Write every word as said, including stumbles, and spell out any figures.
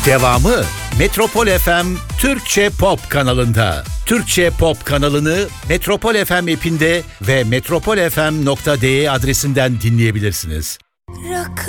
Devamı Metropol F M Türkçe Pop kanalında. Türkçe Pop kanalını Metropol F M app'inde ve metropol f m nokta d e adresinden dinleyebilirsiniz.